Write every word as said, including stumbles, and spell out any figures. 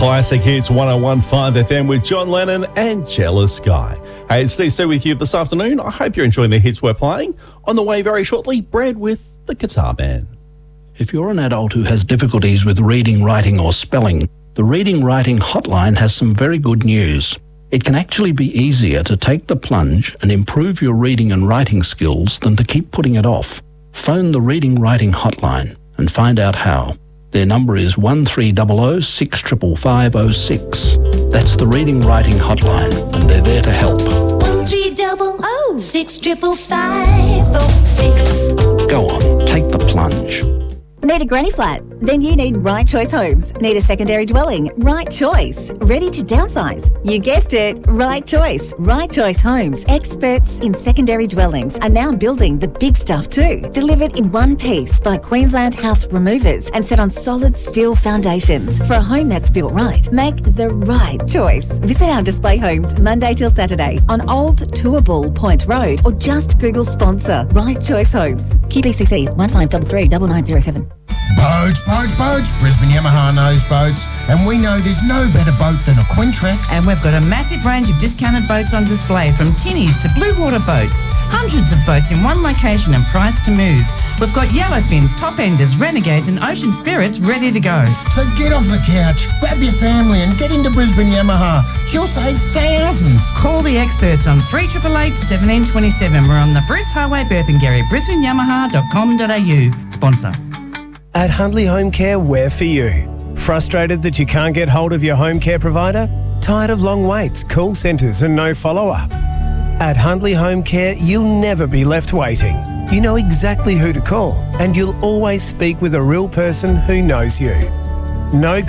Classic Hits one oh one point five F M with John Lennon and Jealous Guy. Hey, it's Steve C with you this afternoon. I hope you're enjoying the hits we're playing. On the way very shortly, Brad with the Guitar Man. If you're an adult who has difficulties with reading, writing or spelling, the Reading Writing Hotline has some very good news. It can actually be easier to take the plunge and improve your reading and writing skills than to keep putting it off. Phone the Reading Writing Hotline and find out how. Their number is one three zero zero six five five five zero six. That's the Reading Writing Hotline, and they're there to help. one three zero zero six five five five zero six. Go on, take the plunge. Need a granny flat? Then you need Right Choice Homes. Need a secondary dwelling? Right Choice. Ready to downsize? You guessed it, Right Choice. Right Choice Homes, experts in secondary dwellings, are now building the big stuff too. Delivered in one piece by Queensland House Removers and set on solid steel foundations. For a home that's built right, make the right choice. Visit our display homes Monday till Saturday on Old Toowoomba Point Road or just Google sponsor Right Choice Homes. Q B C C one five three three nine nine zero seven. Boats, boats, boats. Brisbane Yamaha knows boats. And we know there's no better boat than a Quintrex. And we've got a massive range of discounted boats on display, from tinnies to blue water boats. Hundreds of boats in one location and priced to move. We've got yellowfins, top enders, renegades and ocean spirits ready to go. So get off the couch, grab your family and get into Brisbane Yamaha. You'll save thousands. Call the experts on three eight eight, one seven two seven. We're on the Bruce Highway, Burpengary, brisbane yamaha dot com dot a u. Sponsor. At Hundley Home Care, we're for you. Frustrated that you can't get hold of your home care provider? Tired of long waits, call centres and no follow-up? At Hundley Home Care, you'll never be left waiting. You know exactly who to call and you'll always speak with a real person who knows you. No